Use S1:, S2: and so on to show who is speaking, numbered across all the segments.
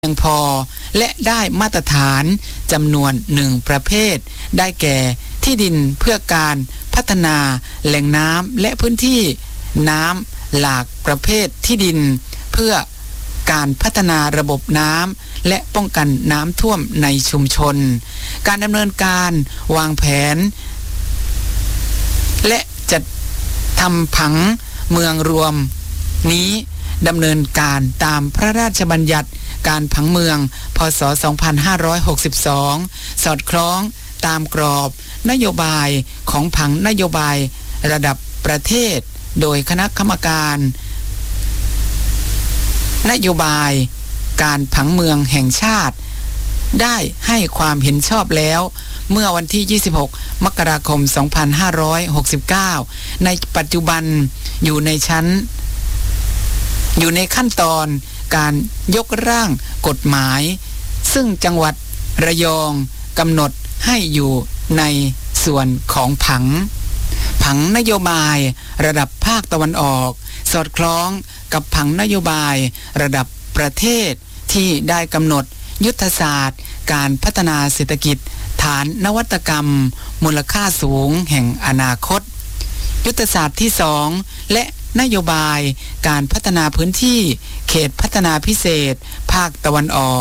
S1: เพียงพอและได้มาตรฐานจำนวน1ประเภทได้แก่ที่ดินเพื่อการพัฒนาแหล่งน้ำและพื้นที่น้ำหลากประเภทที่ดินเพื่อการพัฒนาระบบน้ำและป้องกันน้ำท่วมในชุมชนการดำเนินการวางแผนและจัดทำผังเมืองรวมนี้ดำเนินการตามพระราชบัญญัติการผังเมืองพ.ศ. 2562 สอดคล้องตามกรอบนโยบายของผังนโยบายระดับประเทศโดยคณะกรรมการนโยบายการผังเมืองแห่งชาติได้ให้ความเห็นชอบแล้วเมื่อวันที่ 26 มกราคม 2569 ในปัจจุบันอยู่ในขั้นตอนการยกร่างกฎหมายซึ่งจังหวัดระยองกำหนดให้อยู่ในส่วนของผังนโยบายระดับภาคตะวันออกสอดคล้องกับผังนโยบายระดับประเทศที่ได้กำหนดยุทธศาสตร์การพัฒนาเศรษฐกิจฐานนวัตกรรมมูลค่าสูงแห่งอนาคตยุทธศาสตร์ที่2และนโยบายการพัฒนาพื้นที่เขตพัฒนาพิเศษภาคตะวันออก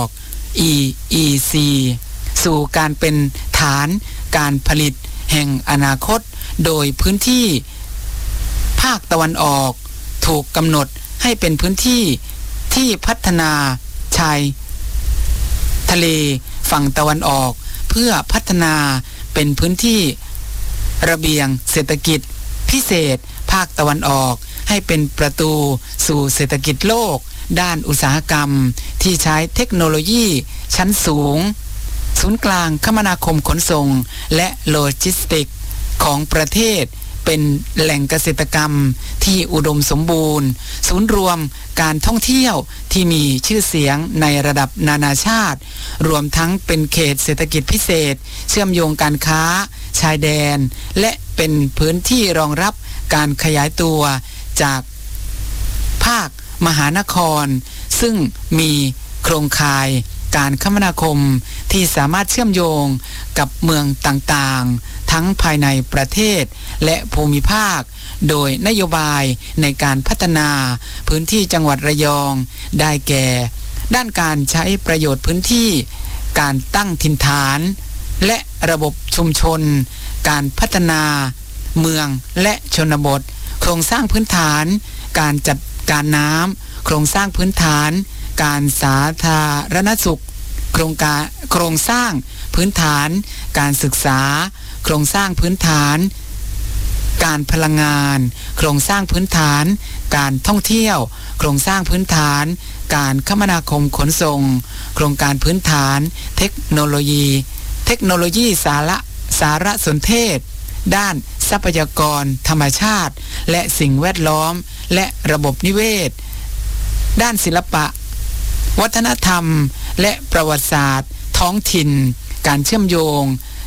S1: EEC สู่การเป็นฐานการผลิตแห่งอนาคตโดยพื้นที่ภาคตะวันออกถูกกำหนดให้เป็นพื้นที่ที่พัฒนาชายทะเลฝั่งตะวันออกเพื่อพัฒนาเป็นพื้นที่ระเบียงเศรษฐกิจพิเศษภาคตะวันออกให้เป็นประตูสู่เศรษฐกิจโลกด้านอุตสาหกรรมที่ใช้เทคโนโลยีชั้นสูงศูนย์กลางคมนาคมขนส่งและโลจิสติกส์ของประเทศเป็นแหล่งเกษตรกรรมที่อุดมสมบูรณ์ศูนย์รวมการท่องเที่ยวที่มีชื่อเสียงในระดับนานาชาติรวมทั้งเป็นเขตเศรษฐกิจพิเศษเชื่อมโยงการค้าชายแดนและเป็นพื้นที่รองรับการขยายตัวจากภาคมหานครซึ่งมีโครงข่ายการคมนาคมที่สามารถเชื่อมโยงกับเมืองต่างๆทั้งภายในประเทศและภูมิภาคโดยนโยบายในการพัฒนาพื้นที่จังหวัดระยองได้แก่ด้านการใช้ประโยชน์พื้นที่การตั้งถิ่นฐานและระบบชุมชนการพัฒนาเมืองและชนบทโครงสร้างพื้นฐานการจัดการน้ำโครงสร้างพื้นฐานการสาธารณสุขโครงสร้างพื้นฐานการศึกษาโครงสร้างพื้นฐานการพลังงานโครงสร้างพื้นฐานการท่องเที่ยวโครงสร้างพื้นฐานการคมนาคมขนส่งโครงการพื้นฐานเทคโนโลยีสารสนเทศด้านทรัพยากรธรรมชาติและสิ่งแวดล้อมและระบบนิเวศด้านศิลปะวัฒนธรรมและประวัติศาสตร์ท้องถิ่นการเชื่อมโยง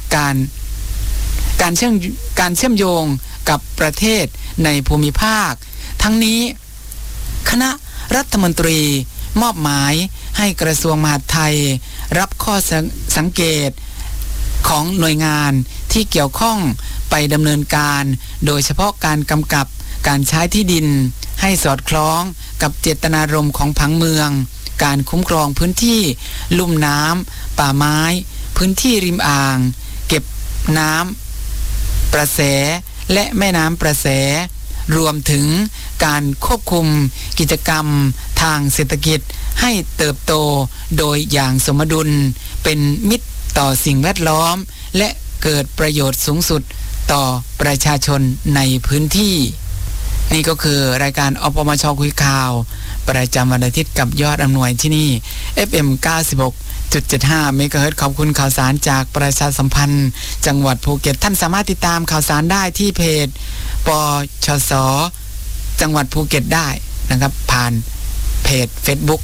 S1: การเชื่อมโยงกับประเทศในภูมิภาคทั้งนี้คณะรัฐมนตรีมอบหมายให้กระทรวงมหาดไทยรับข้อสังเกตของหน่วยงานที่เกี่ยวข้องไปดำเนินการโดยเฉพาะการกำกับการใช้ที่ดินให้สอดคล้องกับเจตนารมณ์ของผังเมืองการคุ้มครองพื้นที่ลุ่มน้ำป่าไม้พื้นที่ริมอ่างเก็บน้ำประแสและแม่น้ำประแสรวมถึงการควบคุมกิจกรรมทางเศรษฐกิจให้เติบโตโดยอย่างสมดุลเป็นมิตรต่อสิ่งแวดล้อมและเกิดประโยชน์สูงสุดต่อประชาชนในพื้นที่นี่ก็คือรายการอปมช.คุยข่าวประจำวันอาทิตย์กับยอดอำนวยที่นี่ FM 96.75 เมกะเฮิรตซ์ขอบคุณข่าวสารจากประชาสัมพันธ์จังหวัดภูเก็ตท่านสามารถติดตามข่าวสารได้ที่เพจปชส.จังหวัดภูเก็ตได้นะครับผ่านเพจ Facebook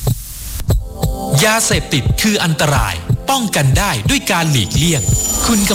S2: ยาเสพติดคืออันตรายป้องกันได้ด้วยการหลีกเลี่ยงคุณ